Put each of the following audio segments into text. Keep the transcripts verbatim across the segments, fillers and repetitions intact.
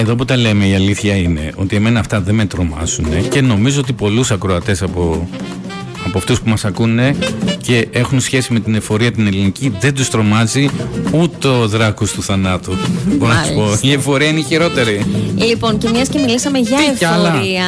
Εδώ που τα λέμε, η αλήθεια είναι ότι εμένα αυτά δεν με τρομάζουν και νομίζω ότι πολλούς ακροατές από, από αυτούς που μας ακούνε και έχουν σχέση με την εφορία την ελληνική δεν τους τρομάζει ούτε ο δράκος του θανάτου. Μπορώ να σου πω. Η εφορία είναι η χειρότερη. Λοιπόν, και μιας και μιλήσαμε για Τι εφορία,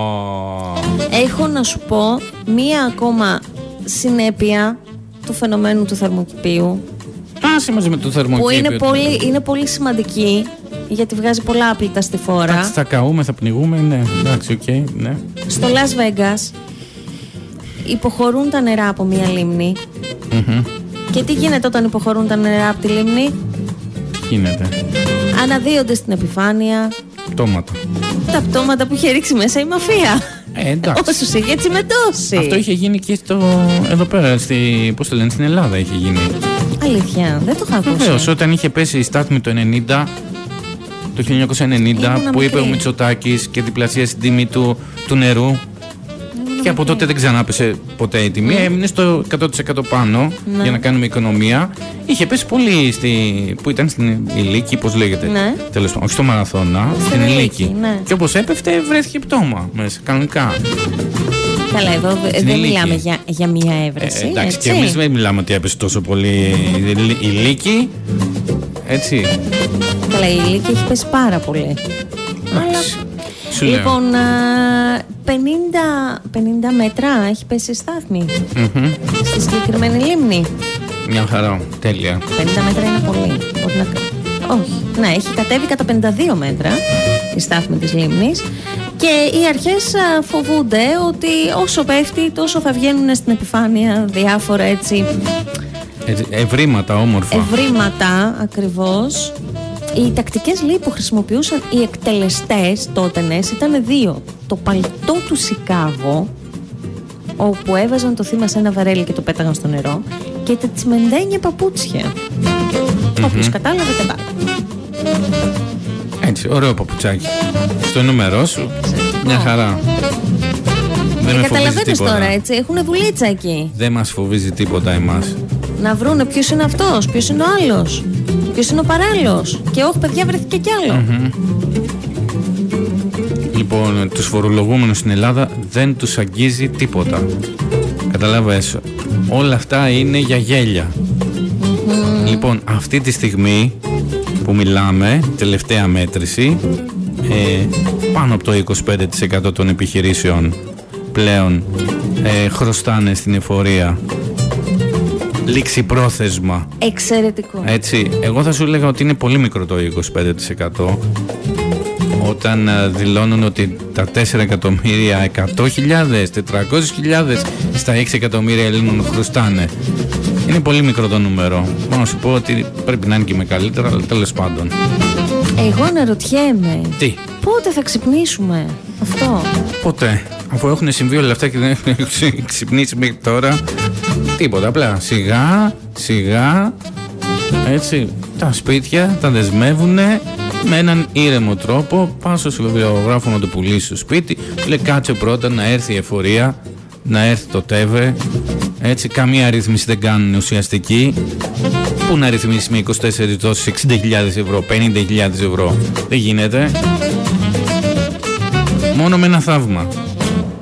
oh. έχω να σου πω μία ακόμα συνέπεια του φαινομένου του θερμοκηπίου. Άσε μαζί με το θερμοκήπιο. Που είναι πολύ, είναι πολύ σημαντική, γιατί βγάζει πολλά άπλυτα στη φόρα. Εντάξει, θα καούμε, θα πνιγούμε, ναι. Εντάξει, οκ, okay, ναι. Στο Las Vegas υποχωρούν τα νερά από μία λίμνη. Mm-hmm. Και τι γίνεται όταν υποχωρούν τα νερά από τη λίμνη? Γίνεται. Αναδύονται στην επιφάνεια πτώματα. Τα πτώματα που είχε ρίξει μέσα η μαφία. Ε, εντάξει. Όσους είχε τσιμεντώσει. Αυτό είχε γίνει και στο, εδώ πέρα, στη, πώς το λένε, στην Ελλάδα είχε γίνει. Αλήθεια, δεν το είχα ακούσει. Βεβαίως, όταν είχε πέσει η στάθμη το ενενήντα, το χίλια εννιακόσια ενενήντα, Ήμουνα που μικρή. είπε ο Μητσοτάκης και διπλασίασε την τιμή του, του νερού. Ήμουνα Και από μικρή. τότε δεν ξανάπεσε ποτέ η τιμή. Mm. Έμεινε στο εκατό τοις εκατό πάνω Ναι. για να κάνουμε οικονομία. Είχε πέσει πολύ στη, που ήταν στην Ηλίκη, πώς λέγεται. Ναι. Τέλος πάντων, όχι στο Μαραθώνα, Στην στην Ηλίκη, Ηλίκη. ναι. Και όπως έπεφτε, βρέθηκε πτώμα μέσα, κανονικά. Καλά, εδώ δε- Στην δεν Ηλίκη. μιλάμε για, για μία έβρεση. Ε, εντάξει, έτσι. και εμείς δεν μιλάμε ότι έπεσε τόσο πολύ η Ηλίκη. Έτσι. Καλά, η Ηλίκη έχει πέσει πάρα πολύ. Αλλά... Σου λέω. Λοιπόν, α, πενήντα, πενήντα μέτρα έχει πέσει η στάθμη Μμμ. στη συγκεκριμένη λίμνη. Μια χαρά. Τέλεια. πενήντα μέτρα είναι πολύ. Μπορεί να... Όχι. Ναι, έχει κατέβει κατά πενήντα δύο μέτρα η στάθμη της λίμνης. Και οι αρχές α, φοβούνται ότι όσο πέφτει τόσο θα βγαίνουν στην επιφάνεια διάφορα έτσι Έτσι, ευρήματα όμορφα. ευρήματα ακριβώς. Οι τακτικές λέει που χρησιμοποιούσαν οι εκτελεστές τότε ήταν δύο. Το παλτό του Σικάγο, όπου έβαζαν το θύμα σε ένα βαρέλι και το πέταγαν στο νερό, και τα τσιμεντένια παπούτσια. Mm-hmm. Όποιος κατάλαβε, κατάλαβε. Έτσι, ωραίο παπουτσάκι. Στο νούμερό σου, μια χαρά. Δεν με φοβίζει Καταλαβαίνεις τίποτα. τώρα, έτσι, έχουν δουλίτσα εκεί. Δεν μας φοβίζει τίποτα εμάς. Να βρούνε ποιος είναι αυτός, ποιος είναι ο άλλος, ποιος είναι ο παράλληλος. Και όχι, παιδιά, βρέθηκε κι άλλο. Mm-hmm. Λοιπόν, τους φορολογούμενους στην Ελλάδα δεν τους αγγίζει τίποτα. Καταλάβες, όλα αυτά είναι για γέλια. Mm-hmm. Λοιπόν, αυτή τη στιγμή που μιλάμε, τελευταία μέτρηση, ε, πάνω από το είκοσι πέντε τοις εκατό των επιχειρήσεων πλέον ε, χρωστάνε στην εφορία. Λήξη πρόθεσμα. Εξαιρετικό. Έτσι, εγώ θα σου έλεγα ότι είναι πολύ μικρό το είκοσι πέντε τοις εκατό όταν α, δηλώνουν ότι τα τέσσερα εκατομμύρια εκατό χιλιάδες, τετρακόσιες χιλιάδες στα έξι εκατομμύρια Ελλήνων χρωστάνε. Είναι πολύ μικρό το νούμερο. Μόνο να σου πω ότι πρέπει να είναι και με καλύτερα, αλλά τέλος πάντων. Εγώ αναρωτιέμαι. Τι? Πότε θα ξυπνήσουμε αυτό? Ποτέ. Αφού έχουν συμβεί όλα αυτά και δεν έχουν ξυπνήσει μέχρι τώρα. Τίποτα. Απλά σιγά, σιγά, έτσι, τα σπίτια τα δεσμεύουνε με έναν ήρεμο τρόπο. Πας στο βιβλιογράφο να το πουλήσει στο σπίτι. Λέει κάτσε πρώτα να έρθει η εφορία, να έρθει το ΤΕΒΕ. Έτσι, καμία ρύθμιση δεν κάνουν ουσιαστική. Πού να ρυθμίσει με είκοσι τέσσερις δόσεις εξήντα χιλιάδες ευρώ, πενήντα χιλιάδες ευρώ? Δεν γίνεται. Μόνο με ένα θαύμα.